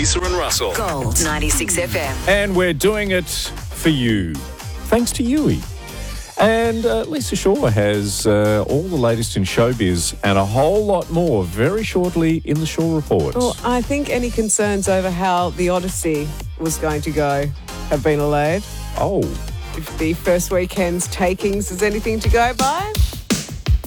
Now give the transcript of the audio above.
Lisa and Russell. Gold 96 FM. And we're doing it for you, thanks to Yui. And Lisa Shaw has all the latest in showbiz and a whole lot more very shortly in the Shaw Report. Well, I think any concerns over how the Odyssey was going to go have been allayed. Oh. If the first weekend's takings is anything to go by,